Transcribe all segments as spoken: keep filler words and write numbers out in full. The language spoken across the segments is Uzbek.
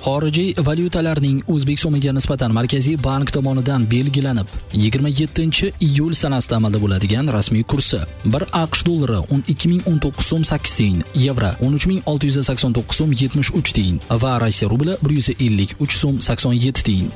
Xorijiy valyutalarning O'zbek so'miga nisbatan Markaziy bank tomonidan belgilanib, yigirma yettinchi iyul sanasida amalda bo'ladigan rasmiy kursi: bir AQSh dollari o'n ikki ming o'n to'qqiz so'm sakkiz tiyin, yevro o'n uch ming olti yuz sakson to'qqiz so'm yetmish uch tiyin va Rossiya rubli bir yuz ellik uch so'm sakson yetti tiyin.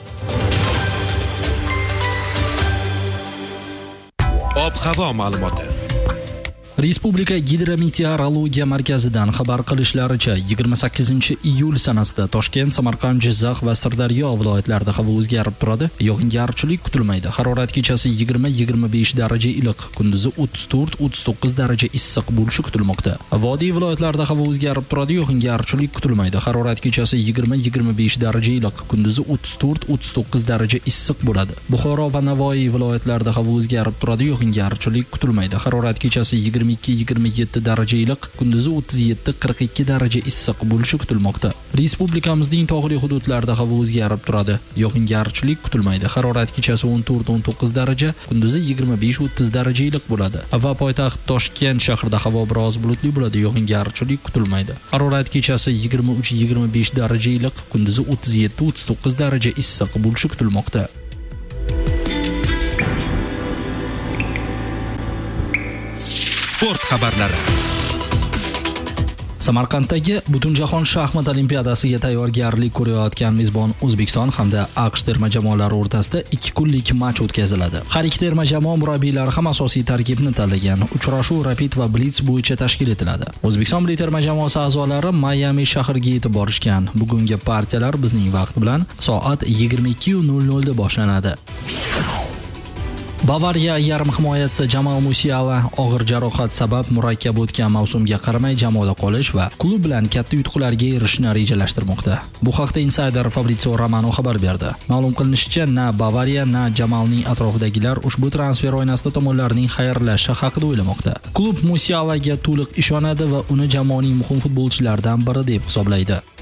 Ob-havo ma'lumoti. Respublika Gidrometeorologiya markazidan xabar qilishlaricha, yigirma sakkizinchi iyul sanasida Toshkent, Samarqand, Jizzax va Sirdaryo viloyatlarida havo o'zgarib turadi. Yog'ingarchilik kutilmaydi. Harorat kechasi yigirma yigirma besh daraja iliq, kunduzi o'ttiz to'rt o'ttiz to'qqiz daraja issiq bo'lishi kutilmoqda. Vodiy viloyatlarida havo o'zgarib turadi. Yog'ingarchilik kutilmaydi. Harorat kechasi yigirma yigirma besh daraja iliq, kunduzi o'ttiz to'rt o'ttiz to'qqiz daraja issiq bo'ladi. Buxoro va Navoiy viloyatlarida havo o'zgarib turadi. Yog'ingarchilik kutilmaydi. Harorat kechasi yigirma ikki yigirma yetti daraja iliq, kunduzi o'ttiz yetti qirq ikki daraja issiq bo'lishi kutilmoqda. Respublikamizning tog'li hududlarida havo o'zgarib turadi. Yog'ingarchilik kutilmaydi. Harorat kechasi o'n to'rt o'n to'qqiz daraja, kunduzi yigirma besh o'ttiz daraja iliq bo'ladi. Va poytaxt Toshkent shahrida havo biroz bulutli bo'ladi. Yog'ingarchilik kutilmaydi. Harorat kechasi yigirma uch yigirma besh daraja iliq, kunduzi o'ttiz yetti o'ttiz to'qqiz daraja issiq bo'lishi kutilmoqda. Sport xabarlari. Samarqanddagi Butunjahon shaxmat olimpiadasiga tayyorgarlik ko'rayotgan mezbon O'zbekiston hamda AQSh terma jamoalari o'rtasida ikki kunlik match o'tkaziladi. Har ikki terma jamoa murabbiylari ham asosiy tarkibni tanlagan. Uchrashuv Rapid va Blitz bo'yicha tashkil etiladi. O'zbekiston milliy terma jamoasi a'zolari Mayami shahriga yetib borishgan. Bugungi partiyalar bizning vaqt bilan soat yigirma ikki nol nol da boshlanadi. Bavariya yarim himoyachisi Jamal Musiala og'ir jarohat sabab murakkab o'tgan mavsumga qaramay jamoada qolish va klub bilan katta yutuqlarga erishishni rejalashtirmoqda. Bu haqda insider Fabrizio Romano xabar berdi. Ma'lum qilinishicha, na Bavariya, na Jamalning atrofidagilar ushbu transfer oynasida tomonlarning xayrlashishi haqida o'ylamoqda. Klub Musialaga to'liq ishonadi va uni jamoaning muhim futbolchilaridan biri deb hisoblaydi.